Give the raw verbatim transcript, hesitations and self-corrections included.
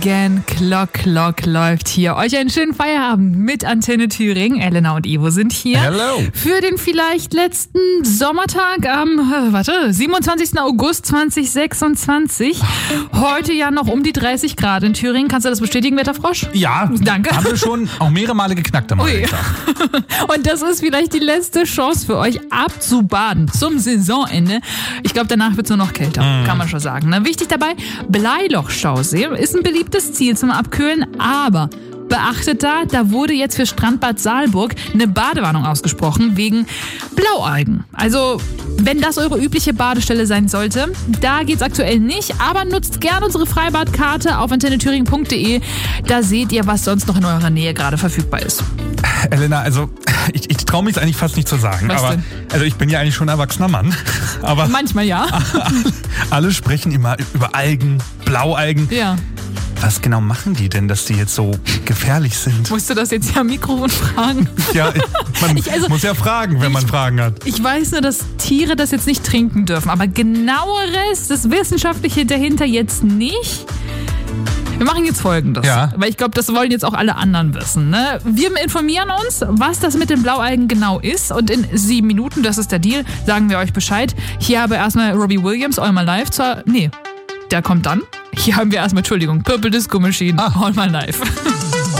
Morgen, Glock, Glock läuft hier. Euch einen schönen Feierabend mit Antenne Thüringen. Elena und Ivo sind hier. Hello. Für den vielleicht letzten Sommertag am, äh, warte, siebenundzwanzigsten August zweitausendsechsundzwanzig. Heute ja noch um die dreißig Grad in Thüringen. Kannst du das bestätigen, Wetterfrosch? Ja, Danke. haben wir schon auch mehrere Male geknackt am Ui. Tag. Und das ist vielleicht die letzte Chance für euch abzubaden zum Saisonende. Ich glaube, danach wird es nur noch kälter, mm. kann man schon sagen. Ne? Wichtig dabei, Bleiloch-Stausee ist ein beliebtes Ziel zum Abkühlen, aber beachtet da, da wurde jetzt für Strandbad Saalburg eine Badewarnung ausgesprochen wegen Blaualgen. Also, wenn das eure übliche Badestelle sein sollte, da geht's aktuell nicht, aber nutzt gerne unsere Freibadkarte auf antenne thüringen punkt de. Da seht ihr, was sonst noch in eurer Nähe gerade verfügbar ist. Elena, also ich, ich traue mich eigentlich fast nicht zu sagen, Was aber denn? also ich bin ja eigentlich schon ein erwachsener Mann, aber Manchmal ja. alle sprechen immer über Algen, Blaualgen. Ja. Was genau machen die denn, dass die jetzt so gefährlich sind? Musst du das jetzt ja am Mikrofon fragen? Ja, man Ich, also, muss ja fragen, wenn man ich- Fragen hat. Ich weiß nur, dass Tiere das jetzt nicht trinken dürfen, aber genaueres, das Wissenschaftliche dahinter jetzt nicht. Wir machen jetzt Folgendes, Ja. weil ich glaube, das wollen jetzt auch alle anderen wissen. Ne? Wir informieren uns, was das mit den Blaualgen genau ist, und in sieben Minuten, das ist der Deal, sagen wir euch Bescheid. Hier haben wir erstmal Robbie Williams, All My Life, zur, nee, der kommt dann. Hier haben wir erstmal, Entschuldigung, Purple Disco Machine, Ah. All My Life.